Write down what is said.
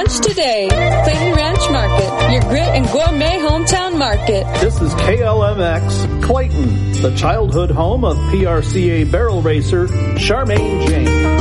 lunch today. Clayton Ranch Market, your grit and gourmet hometown market. This is KLMX Clayton, the childhood home of PRCA barrel racer Charmaine James.